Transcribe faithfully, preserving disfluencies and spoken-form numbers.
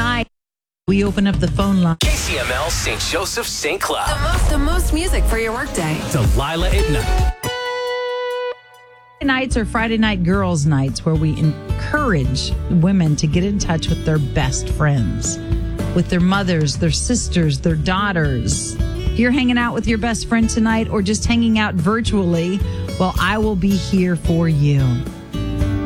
tonight, we open up the phone line. K C M L Saint Joseph Saint Cloud. The most, the most music for your workday. Delilah at night. Nights are Friday night girls' nights where we encourage women to get in touch with their best friends, with their mothers, their sisters, their daughters. If you're hanging out with your best friend tonight or just hanging out virtually, well, I will be here for you.